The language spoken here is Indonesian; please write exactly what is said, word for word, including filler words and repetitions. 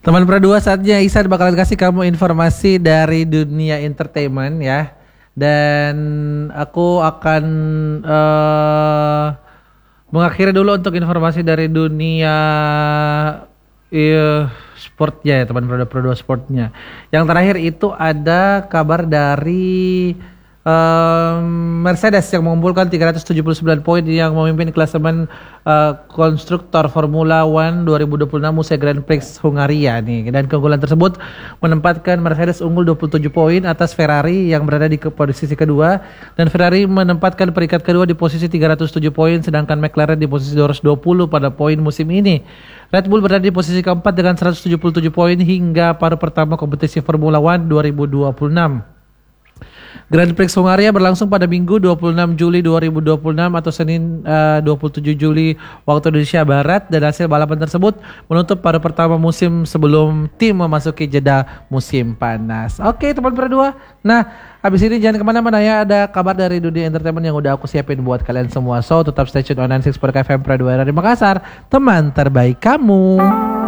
Teman Perdua, saatnya Ihsan bakalan kasih kamu informasi dari dunia entertainment ya. Dan aku akan uh, mengakhiri dulu untuk informasi dari dunia uh, sportnya ya, teman Perdua Perdua sportnya. Yang terakhir itu ada kabar dari Um, Mercedes yang mengumpulkan tiga ratus tujuh puluh sembilan poin yang memimpin klasemen uh, konstruktor Formula One dua ribu dua puluh enam usai Grand Prix Hungaria nih. Dan keunggulan tersebut menempatkan Mercedes unggul dua puluh tujuh poin atas Ferrari yang berada di ke- posisi kedua, dan Ferrari menempatkan peringkat kedua di posisi tiga ratus tujuh poin, sedangkan McLaren di posisi dua ratus dua puluh pada poin musim ini. Red Bull berada di posisi keempat dengan seratus tujuh puluh tujuh poin hingga paruh pertama kompetisi Formula One dua ribu dua puluh enam. Grand Prix Hungaria berlangsung pada Minggu dua puluh enam Juli dua ribu dua puluh enam atau Senin uh, dua puluh tujuh Juli waktu Indonesia Barat, dan hasil balapan tersebut menutup paruh pertama musim sebelum tim memasuki jeda musim panas. Oke teman Perdua, nah habis ini jangan kemana-mana ya, ada kabar dari dunia entertainment yang udah aku siapin buat kalian semua. So tetap stay tune on sembilan puluh enam F M Perdua di Makassar, teman terbaik kamu.